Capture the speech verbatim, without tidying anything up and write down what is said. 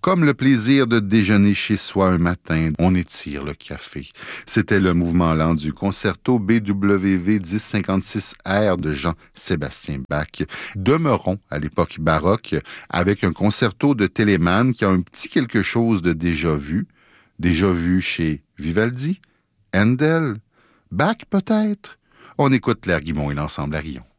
Comme le plaisir de déjeuner chez soi un matin, on étire le café. C'était le mouvement lent du concerto B W V dix cinquante-six R de Jean-Sébastien Bach. Demeurons à l'époque baroque avec un concerto de Telemann qui a un petit quelque chose de déjà vu. Déjà vu chez Vivaldi, Handel, Bach peut-être. On écoute Claire Guimond et l'ensemble Arillon.